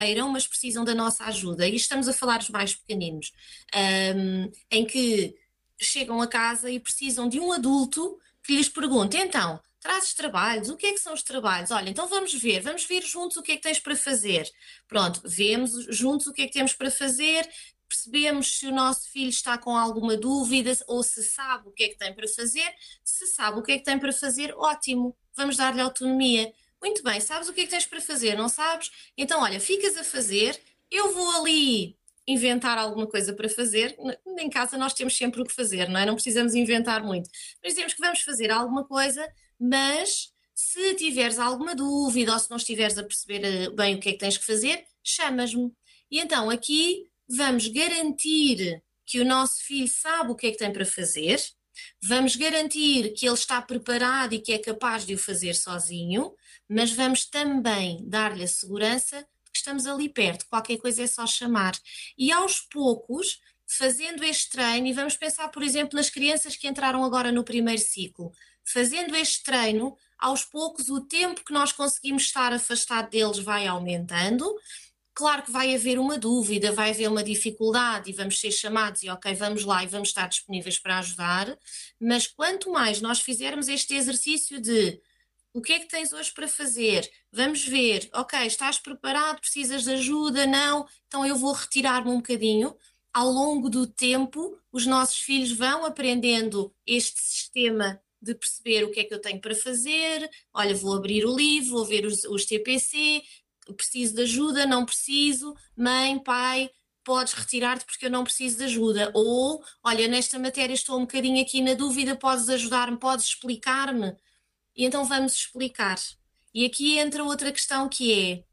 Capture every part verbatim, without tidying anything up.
mas precisam da nossa ajuda. E estamos a falar dos mais pequeninos, um, em que chegam a casa e precisam de um adulto que lhes pergunte, então, trazes trabalhos? O que é que são os trabalhos? Olha, então vamos ver, vamos ver juntos o que é que tens para fazer. Pronto, vemos juntos o que é que temos para fazer, percebemos se o nosso filho está com alguma dúvida ou se sabe o que é que tem para fazer. Se sabe o que é que tem para fazer, ótimo, vamos dar-lhe autonomia. Muito bem, sabes o que é que tens para fazer, não sabes? Então, olha, ficas a fazer, eu vou ali inventar alguma coisa para fazer. Em casa nós temos sempre o que fazer, não é? Não precisamos inventar muito. Mas dizemos que vamos fazer alguma coisa, mas se tiveres alguma dúvida ou se não estiveres a perceber bem o que é que tens que fazer, chamas-me. E então aqui vamos garantir que o nosso filho sabe o que é que tem para fazer, vamos garantir que ele está preparado e que é capaz de o fazer sozinho, mas vamos também dar-lhe a segurança de que estamos ali perto, qualquer coisa é só chamar. E aos poucos, fazendo este treino, e vamos pensar, por exemplo, nas crianças que entraram agora no primeiro ciclo, fazendo este treino, aos poucos o tempo que nós conseguimos estar afastado deles vai aumentando. Claro que vai haver uma dúvida, vai haver uma dificuldade e vamos ser chamados e ok, vamos lá e vamos estar disponíveis para ajudar, mas quanto mais nós fizermos este exercício de o que é que tens hoje para fazer? Vamos ver, ok, estás preparado, precisas de ajuda? Não? Então eu vou retirar-me um bocadinho. Ao longo do tempo, os nossos filhos vão aprendendo este sistema de perceber o que é que eu tenho para fazer. Olha, vou abrir o livro, vou ver os, os T P C, preciso de ajuda, não preciso, mãe, pai, podes retirar-te porque eu não preciso de ajuda. Ou, olha, nesta matéria estou um bocadinho aqui na dúvida, podes ajudar-me, podes explicar-me? E então vamos explicar. E aqui entra outra questão que é,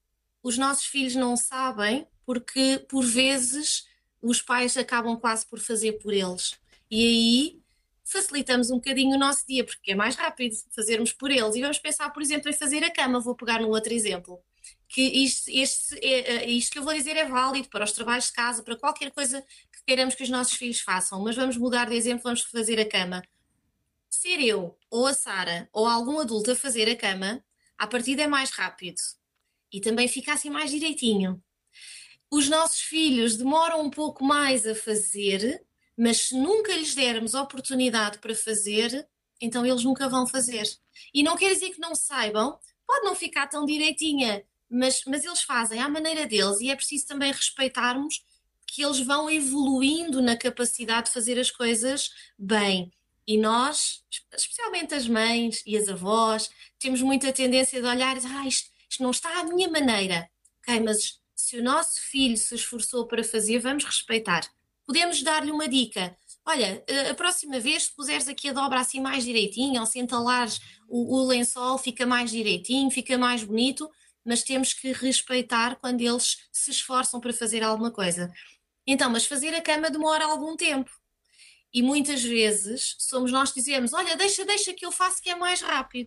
os nossos filhos não sabem porque, por vezes, os pais acabam quase por fazer por eles. E aí facilitamos um bocadinho o nosso dia, porque é mais rápido fazermos por eles. E vamos pensar, por exemplo, em fazer a cama. Vou pegar no outro exemplo. Que isto, este, é, isto que eu vou dizer é válido para os trabalhos de casa, para qualquer coisa que queiramos que os nossos filhos façam. Mas vamos mudar de exemplo, vamos fazer a cama. Ser eu, ou a Sara, ou algum adulto a fazer a cama, à partida é mais rápido. E também fica assim mais direitinho. Os nossos filhos demoram um pouco mais a fazer, mas se nunca lhes dermos oportunidade para fazer, então eles nunca vão fazer. E não quer dizer que não saibam, pode não ficar tão direitinha, mas, mas eles fazem à maneira deles e é preciso também respeitarmos que eles vão evoluindo na capacidade de fazer as coisas bem. E nós, especialmente as mães e as avós, temos muita tendência de olhar e dizer, ah, isto, isto não está à minha maneira. Ok, mas se o nosso filho se esforçou para fazer, vamos respeitar. Podemos dar-lhe uma dica. Olha, a próxima vez, se puseres aqui a dobra assim mais direitinho, ou se entalares o, o lençol, fica mais direitinho, fica mais bonito, mas temos que respeitar quando eles se esforçam para fazer alguma coisa. Então, mas fazer a cama demora algum tempo. E muitas vezes somos nós que dizemos, olha, deixa, deixa que eu faço que é mais rápido.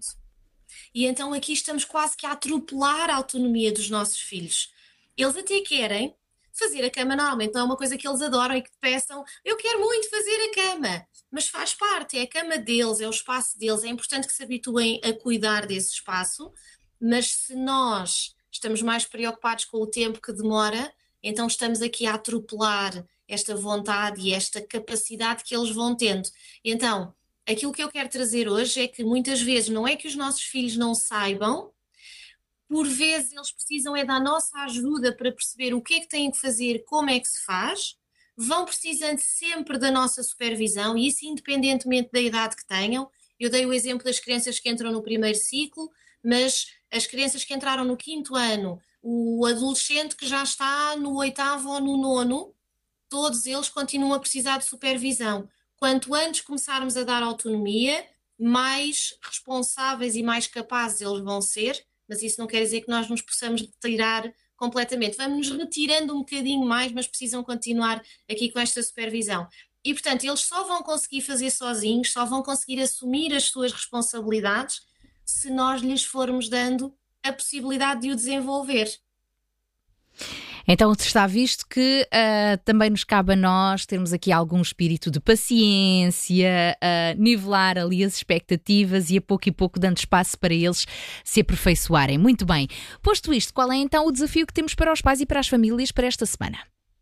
E então aqui estamos quase que a atropelar a autonomia dos nossos filhos. Eles até querem fazer a cama normalmente, não é uma coisa que eles adoram e que te peçam, eu quero muito fazer a cama, mas faz parte, é a cama deles, é o espaço deles, é importante que se habituem a cuidar desse espaço, mas se nós estamos mais preocupados com o tempo que demora, então estamos aqui a atropelar esta vontade e esta capacidade que eles vão tendo. Então, aquilo que eu quero trazer hoje é que muitas vezes não é que os nossos filhos não saibam, por vezes eles precisam é da nossa ajuda para perceber o que é que têm que fazer, como é que se faz, vão precisando sempre da nossa supervisão e isso independentemente da idade que tenham. Eu dei o exemplo das crianças que entram no primeiro ciclo, mas as crianças que entraram no quinto ano, o adolescente que já está no oitavo ou no nono, todos eles continuam a precisar de supervisão. Quanto antes começarmos a dar autonomia, mais responsáveis e mais capazes eles vão ser, mas isso não quer dizer que nós nos possamos retirar completamente. Vamos nos retirando um bocadinho mais, mas precisam continuar aqui com esta supervisão. E, portanto, eles só vão conseguir fazer sozinhos, só vão conseguir assumir as suas responsabilidades se nós lhes formos dando a possibilidade de o desenvolver. Então está visto que uh, também nos cabe a nós termos aqui algum espírito de paciência, uh, nivelar ali as expectativas e a pouco e pouco dando espaço para eles se aperfeiçoarem. Muito bem. Posto isto, qual é então o desafio que temos para os pais e para as famílias para esta semana?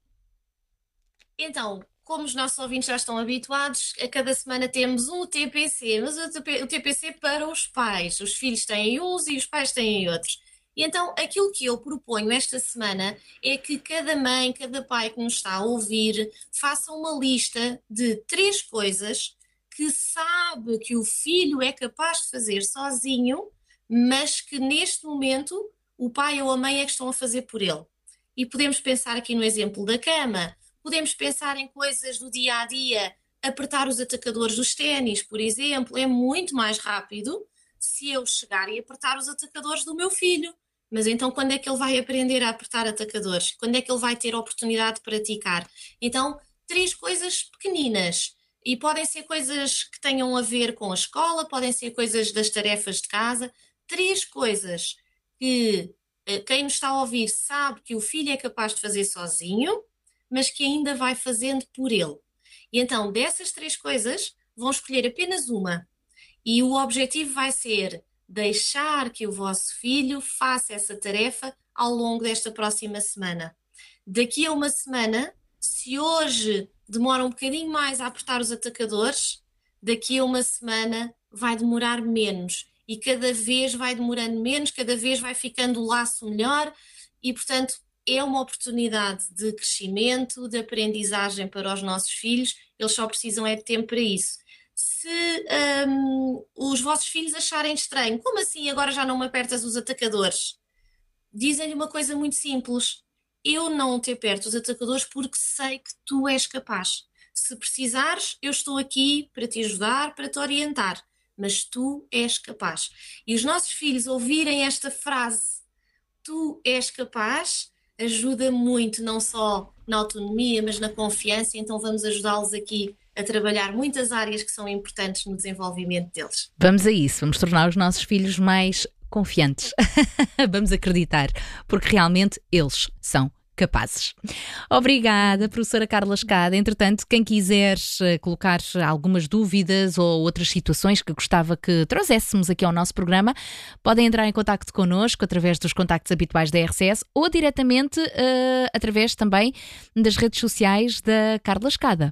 Então, como os nossos ouvintes já estão habituados, a cada semana temos um T P C, mas o T P C para os pais. Os filhos têm uns e os pais têm outros. E então, aquilo que eu proponho esta semana é que cada mãe, cada pai que nos está a ouvir, faça uma lista de três coisas que sabe que o filho é capaz de fazer sozinho, mas que neste momento o pai ou a mãe é que estão a fazer por ele. E podemos pensar aqui no exemplo da cama, podemos pensar em coisas do dia a dia, apertar os atacadores dos ténis, por exemplo, é muito mais rápido se eu chegar e apertar os atacadores do meu filho. Mas então quando é que ele vai aprender a apertar atacadores? Quando é que ele vai ter a oportunidade de praticar? Então, três coisas pequeninas. E podem ser coisas que tenham a ver com a escola, podem ser coisas das tarefas de casa. Três coisas que quem nos está a ouvir sabe que o filho é capaz de fazer sozinho, mas que ainda vai fazendo por ele. E então, dessas três coisas, vão escolher apenas uma. E o objetivo vai ser deixar que o vosso filho faça essa tarefa ao longo desta próxima semana. Daqui a uma semana, se hoje demora um bocadinho mais a apertar os atacadores, daqui a uma semana vai demorar menos. E cada vez vai demorando menos, cada vez vai ficando o laço melhor e, portanto, é uma oportunidade de crescimento, de aprendizagem para os nossos filhos. Eles só precisam é de tempo para isso. Se um, os vossos filhos acharem estranho, como assim agora já não me apertas os atacadores? Dizem-lhe uma coisa muito simples. Eu não te aperto os atacadores porque sei que tu és capaz. Se precisares, eu estou aqui para te ajudar, para te orientar. Mas tu és capaz. E os nossos filhos ouvirem esta frase, tu és capaz, ajuda muito, não só na autonomia, mas na confiança. Então vamos ajudá-los aqui a trabalhar muitas áreas que são importantes no desenvolvimento deles. Vamos a isso, vamos tornar os nossos filhos mais confiantes. Vamos acreditar, porque realmente eles são capazes. Obrigada, professora Carla Escada. Entretanto, quem quiser colocar algumas dúvidas ou outras situações que gostava que trouxéssemos aqui ao nosso programa, podem entrar em contacto connosco através dos contactos habituais da R C S ou diretamente uh, através também das redes sociais da Carla Escada.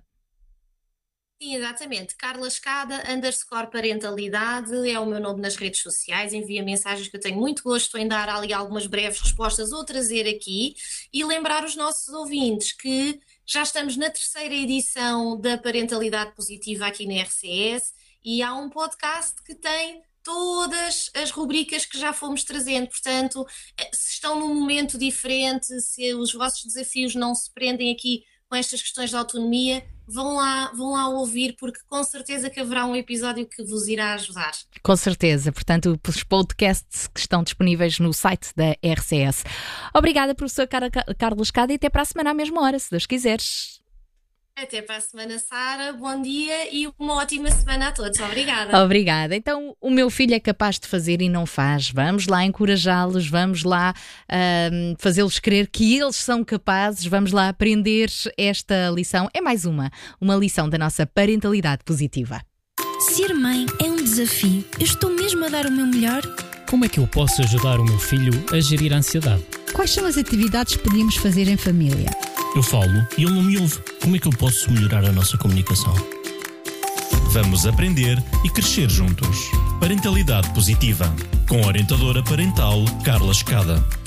Sim, exatamente. Carla Escada, underscore parentalidade, é o meu nome nas redes sociais. Envia mensagens que eu tenho muito gosto em dar ali algumas breves respostas ou trazer aqui. E lembrar os nossos ouvintes que já estamos na terceira edição da Parentalidade Positiva aqui na R C S e há um podcast que tem todas as rubricas que já fomos trazendo. Portanto, se estão num momento diferente, se os vossos desafios não se prendem aqui com estas questões de autonomia, vão lá, vão lá ouvir, porque com certeza que haverá um episódio que vos irá ajudar. Com certeza, portanto, os podcasts que estão disponíveis no site da R C S. Obrigada, professor Carla Escada, e até para a semana à mesma hora, se Deus quiseres. Até para a semana, Sara. Bom dia e uma ótima semana a todos. Obrigada. Obrigada. Então, o meu filho é capaz de fazer e não faz. Vamos lá encorajá-los, vamos lá uh, fazê-los crer que eles são capazes, vamos lá aprender esta lição. É mais uma, uma lição da nossa parentalidade positiva. Ser mãe é um desafio. Eu estou mesmo a dar o meu melhor? Como é que eu posso ajudar o meu filho a gerir a ansiedade? Quais são as atividades que podíamos fazer em família? Eu falo e ele não me ouve. Como é que eu posso melhorar a nossa comunicação? Vamos aprender e crescer juntos. Parentalidade Positiva, com a orientadora parental Carla Escada.